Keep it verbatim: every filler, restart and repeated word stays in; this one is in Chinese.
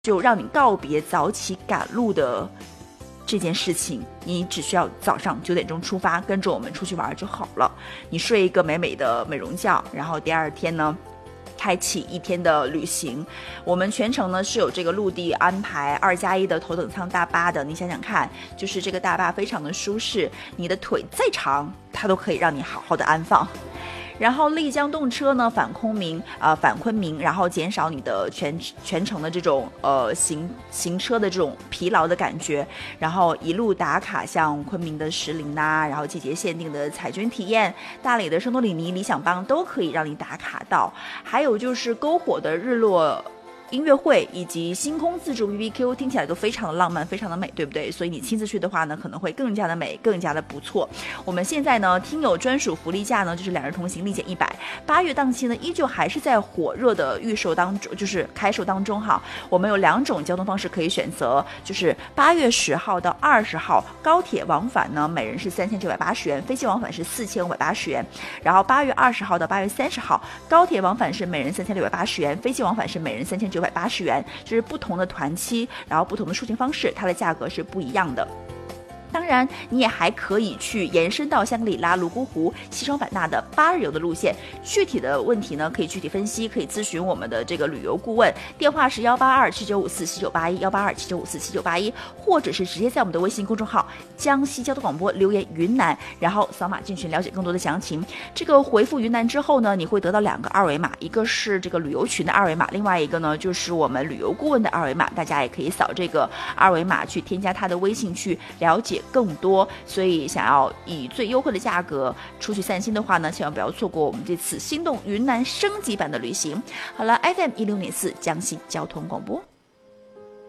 就让你告别早起赶路的这件事情，你只需要早上九点钟出发，跟着我们出去玩就好了。你睡一个美美的美容觉，然后第二天呢开启一天的旅行。我们全程呢是有这个陆地安排二加一的头等舱大巴的，你想想看，就是这个大巴非常的舒适，你的腿再长它都可以让你好好的安放。然后丽江动车呢返昆明，呃返昆明，然后减少你的全全程的这种呃行行车的这种疲劳的感觉，然后一路打卡，像昆明的石林呐、啊，然后季节限定的彩军体验，大理的圣多里尼、理想邦都可以让你打卡到，还有就是篝火的日落音乐会以及星空自助 B B Q 听起来都非常的浪漫，非常的美，对不对？所以你亲自去的话呢，可能会更加的美，更加的不错。我们现在呢，听友专属福利价呢，就是两人同行立减一百。八月档期呢，依旧还是在火热的预售当中，就是开售当中哈。我们有两种交通方式可以选择，就是八月十号到二十号高铁往返呢，每人是三千九百八十元，飞机往返是四千五百八十元。然后八月二十号到八月三十号，高铁往返是每人三千六百八十元，飞机往返是每人三千九百八十元，就是不同的团期，然后不同的出行方式，它的价格是不一样的。当然你也还可以去延伸到香格里拉、泸沽湖、西双版纳的八日游的路线，具体的问题呢可以具体分析，可以咨询我们的这个旅游顾问，电话是幺八二七九五四七九八一，幺八二七九五四七九八一，或者是直接在我们的微信公众号江西交通广播留言云南，然后扫码进群了解更多的详情。这个回复云南之后呢，你会得到两个二维码，一个是这个旅游群的二维码，另外一个呢就是我们旅游顾问的二维码，大家也可以扫这个二维码去添加他的微信去了解更多。所以想要以最优惠的价格出去散心的话呢，千万不要错过我们这次心动云南升级版的旅行。好了， F M 一六点四江西交通广播。